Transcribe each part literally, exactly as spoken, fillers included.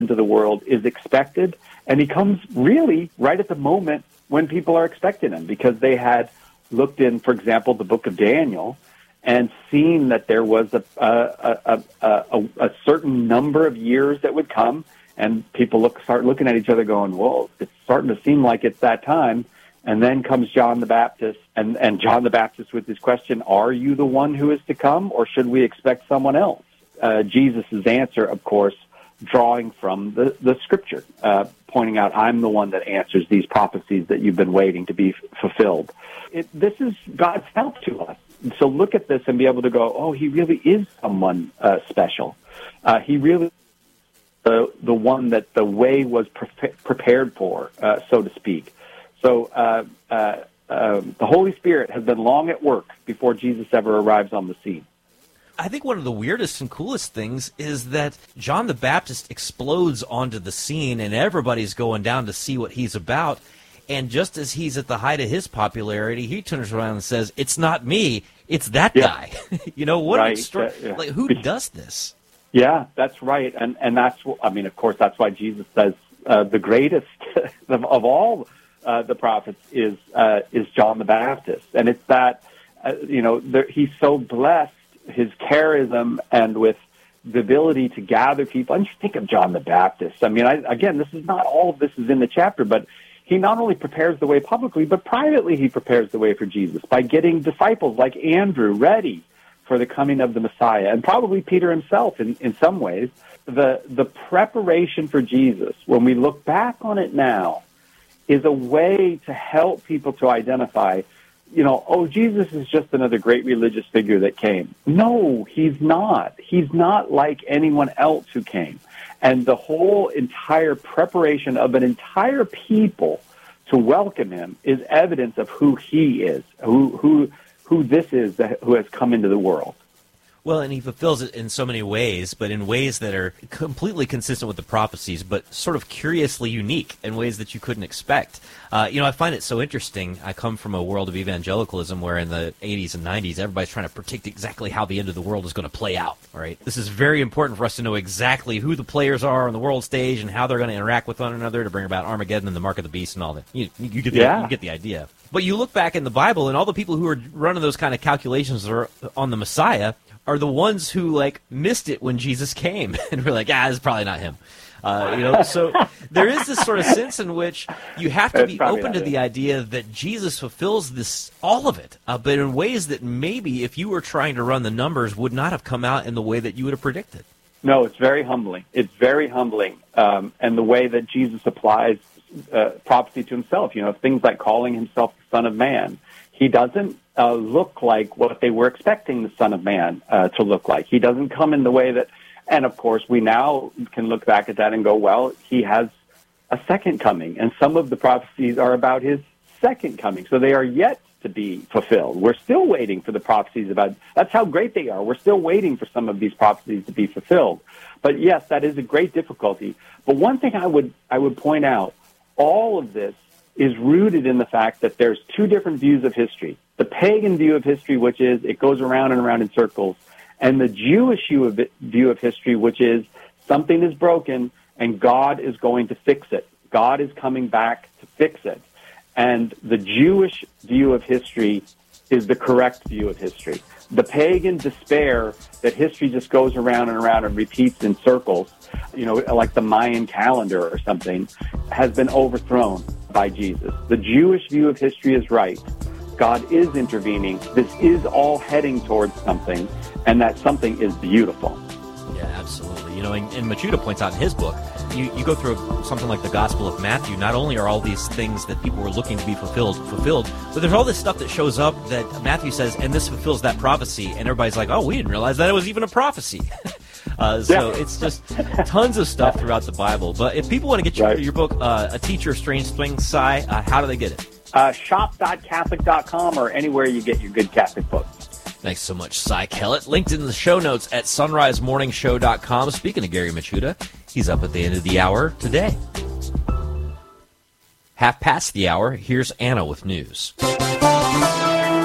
into the world is expected, and he comes really right at the moment when people are expecting him, because they had looked in, for example, the book of Daniel, and seen that there was a a, a, a, a certain number of years that would come, and people look start looking at each other going, well, it's starting to seem like it's that time. And then comes John the Baptist, and, and John the Baptist with this question, are you the one who is to come, or should we expect someone else? Uh, Jesus' answer, of course, drawing from the, the Scripture, uh, pointing out, I'm the one that answers these prophecies that you've been waiting to be f- fulfilled. It, this is God's help to us. So look at this and be able to go, oh, he really is someone uh, special. Uh, he really is the, the one that the way was pre- prepared for, uh, so to speak. So uh, uh, uh, the Holy Spirit has been long at work before Jesus ever arrives on the scene. I think one of the weirdest and coolest things is that John the Baptist explodes onto the scene, and everybody's going down to see what he's about. And just as he's at the height of his popularity, he turns around and says, it's not me, it's that yeah. guy. You know, what right. an extra- uh, yeah. like, who does this? Yeah, that's right. And and that's, I mean, of course, that's why Jesus says uh, the greatest of, of all Uh, the prophets is uh, is John the Baptist, and it's that uh, you know there, he's so blessed, his charism, and with the ability to gather people. And you think of John the Baptist. I mean, I, again, this is not all of this is in the chapter, but he not only prepares the way publicly, but privately he prepares the way for Jesus by getting disciples like Andrew ready for the coming of the Messiah, and probably Peter himself in, in some ways. The the preparation for Jesus, when we look back on it now, is a way to help people to identify, you know, oh, Jesus is just another great religious figure that came. No, he's not. He's not like anyone else who came. And the whole entire preparation of an entire people to welcome him is evidence of who he is, who who who this is that, who has come into the world. Well, and he fulfills it in so many ways, but in ways that are completely consistent with the prophecies, but sort of curiously unique in ways that you couldn't expect. Uh, you know, I find it so interesting. I come from a world of evangelicalism where in the eighties and nineties, everybody's trying to predict exactly how the end of the world is going to play out, right? This is very important for us to know exactly who the players are on the world stage and how they're going to interact with one another to bring about Armageddon and the Mark of the Beast and all that. You, you, get, the, yeah. you get the idea. But you look back in the Bible, and all the people who are running those kind of calculations are on the Messiah are the ones who, like, missed it when Jesus came. And we're like, ah, this is probably not him. Uh, you know, so there is this sort of sense in which you have to That's be open to it. the idea that Jesus fulfills this, all of it, uh, but in ways that maybe if you were trying to run the numbers would not have come out in the way that you would have predicted. No, it's very humbling. It's very humbling. Um, and the way that Jesus applies uh, prophecy to himself, you know, things like calling himself the Son of Man. He doesn't uh, look like what they were expecting the Son of Man uh, to look like. He doesn't come in the way that, and of course we now can look back at that and go, well, he has a second coming, and some of the prophecies are about his second coming, so they are yet to be fulfilled. We're still waiting for the prophecies about, that's how great they are. We're still waiting for some of these prophecies to be fulfilled. But yes, that is a great difficulty. But one thing I would I would point out, all of this is rooted in the fact that there's two different views of history. The pagan view of history, which is it goes around and around in circles, and the Jewish view of, view of history, which is something is broken and God is going to fix it. God is coming back to fix it. And the Jewish view of history is the correct view of history. The pagan despair that history just goes around and around and repeats in circles, you know, like the Mayan calendar or something, has been overthrown by Jesus. The Jewish view of history is right. God is intervening. This is all heading towards something, and that something is beautiful. Yeah, absolutely. You know, and, and Machuda points out in his book, you, you go through something like the Gospel of Matthew, not only are all these things that people were looking to be fulfilled, fulfilled, but there's all this stuff that shows up that Matthew says, and this fulfills that prophecy, and everybody's like, oh, we didn't realize that it was even a prophecy. uh, so yeah. It's just tons of stuff throughout the Bible. But if people want to get your, right. your book, uh, A Teacher of Strange Things, Si, uh, how do they get it? Uh, shop dot catholic dot com or anywhere you get your good Catholic books. Thanks so much, Si Kellett. Linked in the show notes at sunrise morning show dot com. Speaking of Gary Machuda, he's up at the end of the hour today. Half past the hour, here's Anna with news.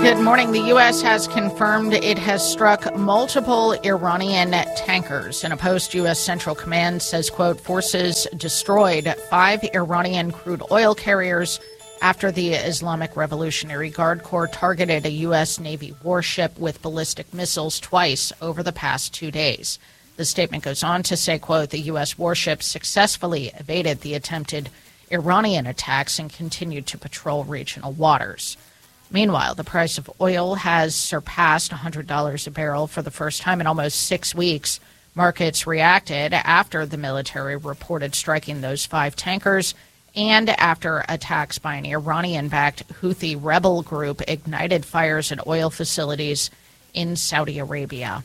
Good morning. The U S has confirmed it has struck multiple Iranian tankers. In a post, U S Central Command says, quote, forces destroyed five Iranian crude oil carriers after the Islamic Revolutionary Guard Corps targeted a U S Navy warship with ballistic missiles twice over the past two days. The statement goes on to say, quote, the U S warship successfully evaded the attempted Iranian attacks and continued to patrol regional waters. Meanwhile, the price of oil has surpassed one hundred dollars a barrel for the first time in almost six weeks. Markets reacted after the military reported striking those five tankers and after attacks by an Iranian-backed Houthi rebel group ignited fires at oil facilities in Saudi Arabia.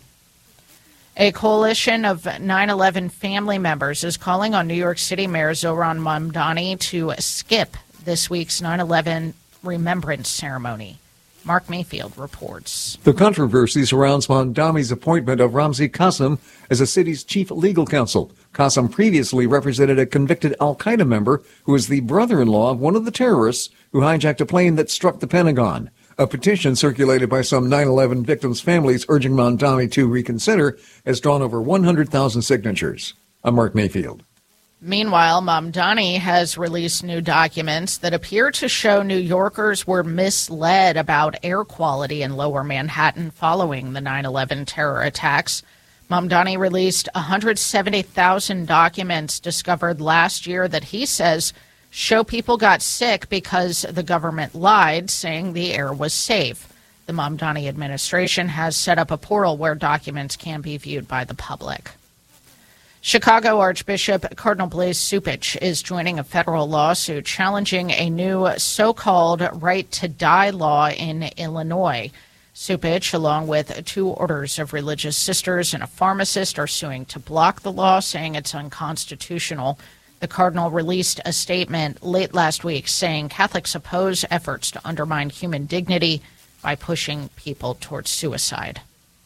A coalition of nine eleven family members is calling on New York City Mayor Zohran Mamdani to skip this week's nine eleven remembrance ceremony. Mark Mayfield reports. The controversy surrounds Mamdani's appointment of Ramzi Qasim as the city's chief legal counsel. Qasim previously represented a convicted al-Qaeda member who is the brother-in-law of one of the terrorists who hijacked a plane that struck the Pentagon. A petition circulated by some nine eleven victims' families urging Mamdani to reconsider has drawn over one hundred thousand signatures. I'm Mark Mayfield. Meanwhile, Mamdani has released new documents that appear to show New Yorkers were misled about air quality in Lower Manhattan following the nine eleven terror attacks. Mamdani released one hundred seventy thousand documents discovered last year that he says show people got sick because the government lied, saying the air was safe. The Mamdani administration has set up a portal where documents can be viewed by the public. Chicago Archbishop Cardinal Blaise Cupich is joining a federal lawsuit challenging a new so-called right to die law in Illinois. Cupich, along with two orders of religious sisters and a pharmacist, are suing to block the law, saying it's unconstitutional. The cardinal released a statement late last week saying Catholics oppose efforts to undermine human dignity by pushing people towards suicide.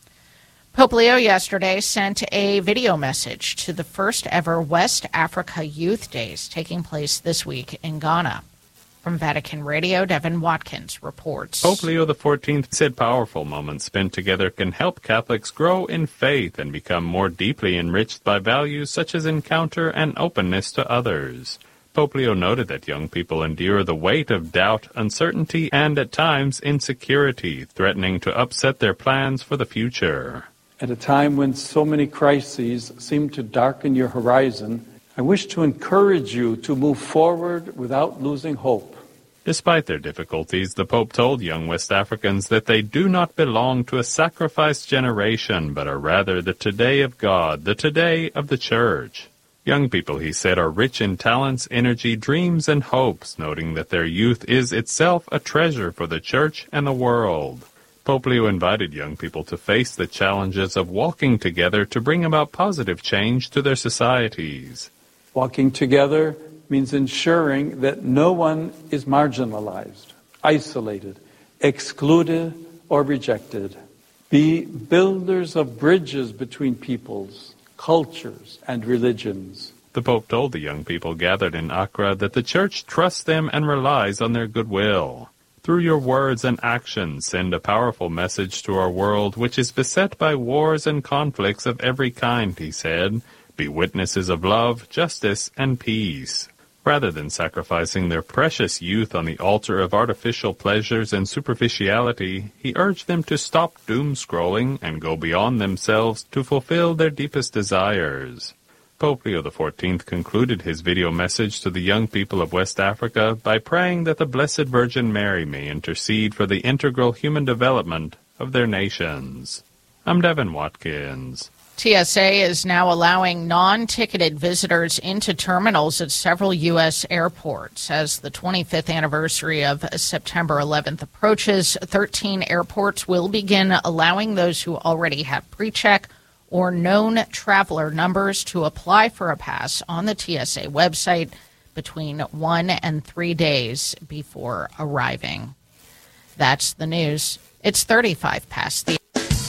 Pope Leo yesterday sent a video message to the first ever West Africa Youth Days taking place this week in Ghana. From Vatican Radio, Devin Watkins reports. Pope Leo the fourteenth said powerful moments spent together can help Catholics grow in faith and become more deeply enriched by values such as encounter and openness to others. Pope Leo noted that young people endure the weight of doubt, uncertainty, and at times insecurity, threatening to upset their plans for the future. At a time when so many crises seem to darken your horizon, I wish to encourage you to move forward without losing hope. Despite their difficulties, the Pope told young West Africans that they do not belong to a sacrificed generation, but are rather the today of God, the today of the Church. Young people, he said, are rich in talents, energy, dreams, and hopes, noting that their youth is itself a treasure for the Church and the world. Pope Leo invited young people to face the challenges of walking together to bring about positive change to their societies. Walking together means ensuring that no one is marginalized, isolated, excluded, or rejected. Be builders of bridges between peoples, cultures, and religions. The Pope told the young people gathered in Accra that the Church trusts them and relies on their goodwill. Through your words and actions, send a powerful message to our world, which is beset by wars and conflicts of every kind, he said. Be witnesses of love, justice, and peace. Rather than sacrificing their precious youth on the altar of artificial pleasures and superficiality, he urged them to stop doom-scrolling and go beyond themselves to fulfill their deepest desires. Pope Leo the fourteenth concluded his video message to the young people of West Africa by praying that the Blessed Virgin Mary may intercede for the integral human development of their nations. I'm Devin Watkins. T S A is now allowing non-ticketed visitors into terminals at several U S airports. As the twenty-fifth anniversary of September eleventh approaches, thirteen airports will begin allowing those who already have pre-check or known traveler numbers to apply for a pass on the T S A website between one and three days before arriving. That's the news. It's thirty-five past the...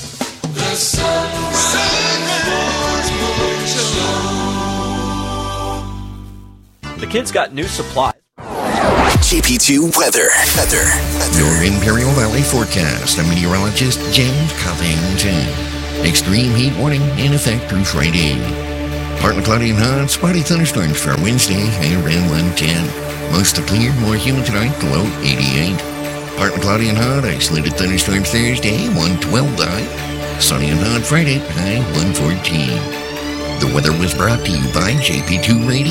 The The kids got new supplies. J P two weather. Weather. Your Imperial Valley forecast. I'm meteorologist James Covington. Extreme heat warning in effect through Friday. Partly cloudy and hot, spotty thunderstorms for Wednesday, high around one ten. Mostly clear, more humid tonight, low eighty-eight. Partly cloudy and hot, isolated thunderstorms Thursday, one twelve high. Sunny and hot Friday, high one fourteen. The weather was brought to you by J P two Radio.